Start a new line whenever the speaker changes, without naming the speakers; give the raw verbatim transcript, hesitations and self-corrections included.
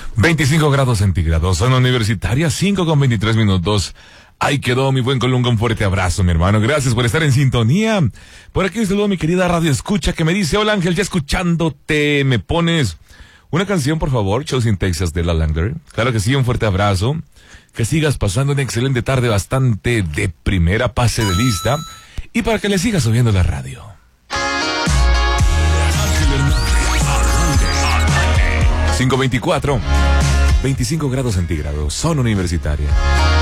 veinticinco grados centígrados, zona universitaria, cinco con veintitrés minutos. Ahí quedó mi buen Colunga, un fuerte abrazo, mi hermano. Gracias por estar en sintonía. Por aquí un saludo a mi querida Radio Escucha que me dice: hola Ángel, ya escuchándote. ¿Me pones una canción, por favor? Shows in Texas de La Langler. Claro que sí, un fuerte abrazo. Que sigas pasando una excelente tarde, bastante de primera, pase de lista. Y para que le sigas subiendo la radio. cinco veinticuatro, veinticinco grados centígrados, zona universitaria.